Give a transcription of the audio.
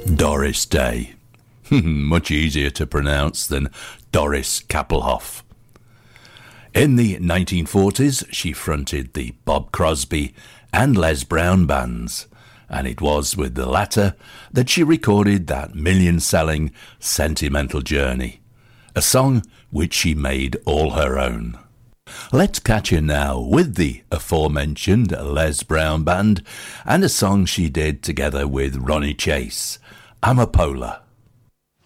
Doris Day. Much easier to pronounce than Doris Kappelhoff. In the 1940s, she fronted the Bob Crosby and Les Brown bands, and it was with the latter that she recorded that million-selling Sentimental Journey, a song which she made all her own. Let's catch her now with the aforementioned Les Brown Band and a song she did together with Ronnie Chase, Amapola.